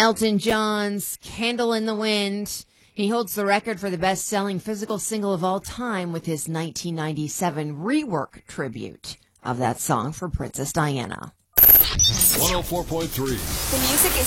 Elton John's Candle in the Wind. He holds the record for the best-selling physical single of all time with his 1997 rework tribute of that song for Princess Diana. 104.3. The music is